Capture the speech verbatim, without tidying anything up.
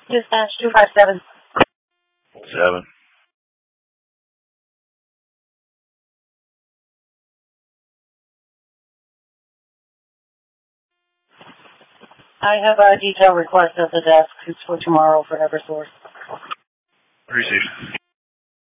Dispatch two five seven. Seven. I have a detail request at the desk. It's for tomorrow for Eversource. Appreciate it.